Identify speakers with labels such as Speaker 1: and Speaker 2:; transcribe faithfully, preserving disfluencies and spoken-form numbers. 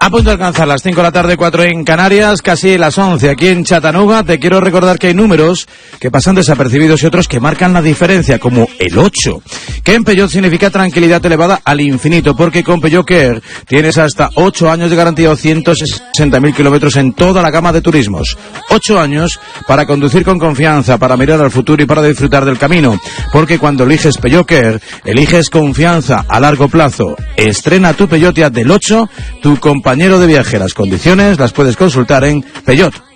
Speaker 1: A punto de alcanzar las cinco de la tarde, cuatro en Canarias, casi las once aquí en Chattanooga. Te quiero recordar que hay números que pasan desapercibidos y otros que marcan la diferencia, como el ocho, que en Peugeot significa tranquilidad elevada al infinito, porque con Peugeot Care tienes hasta ocho años de garantía o ciento sesenta mil kilómetros en toda la gama de turismos. ocho años para conducir con confianza, para mirar al futuro y para disfrutar del camino, porque cuando eliges Peugeot Care, eliges confianza a largo plazo. Estrena tu Peugeot ya del ocho, tu compañero de viaje. Las condiciones las puedes consultar en Peugeot